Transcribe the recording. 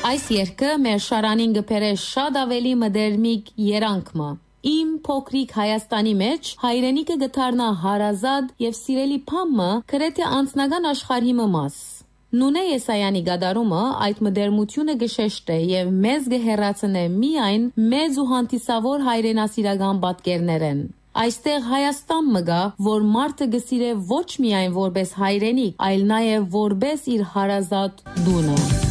Այս երգը մեր շարանին գբերե շատ ավելի մդերմիկ երանքմը։ Իմ փոքրիկ Հայաստանի մեջ հայրենիքը գտարնա հարազատ եւ սիրելի փամը գրեթե անձնական աշխարհի մաս։ Նունե Եսայանի գդարումը այդ մդերմությունը գշեշտ է եւ մեզ գհեռացնե միայն մեծ ու հանդիսավոր հայրենասիրական պատկերներեն։ Այստեղ Հայաստան մգա, որ մարդը գսիրե ոչ միայն որպես հայրենիք, այլ նաեւ որպես իր հարազատ դունը։